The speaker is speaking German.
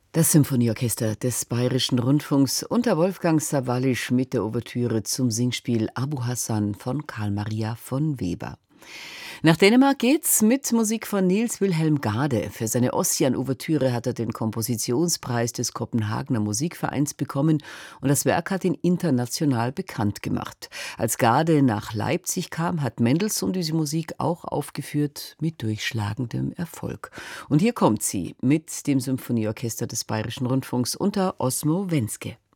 Das Symphonieorchester des Bayerischen Rundfunks unter Wolfgang Sawallisch mit der Ouvertüre zum Singspiel Abu Hassan von Carl Maria von Weber. Nach Dänemark geht's mit Musik von Niels Wilhelm Gade. Für seine Ossian-Ouvertüre hat er den Kompositionspreis des Kopenhagener Musikvereins bekommen und das Werk hat ihn international bekannt gemacht. Als Gade nach Leipzig kam, hat Mendelssohn diese Musik auch aufgeführt mit durchschlagendem Erfolg. Und hier kommt sie mit dem Symphonieorchester des Bayerischen Rundfunks unter Osmo Wenske.